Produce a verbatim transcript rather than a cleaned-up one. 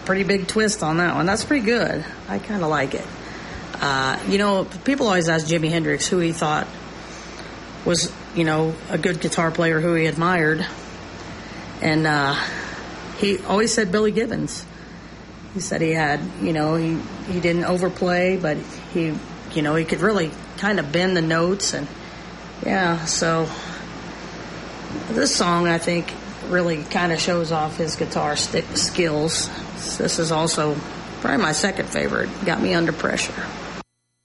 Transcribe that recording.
pretty big twist on that one. That's pretty good. I kind of like it. Uh, you know, people always ask Jimi Hendrix who he thought was, you know, a good guitar player, who he admired. And uh, he always said Billy Gibbons. He said he had, you know, he, he didn't overplay, but he, you know, he could really kind of bend the notes. And, yeah, so this song, I think, really kind of shows off his guitar stick skills. This is also probably my second favorite, Got Me Under Pressure.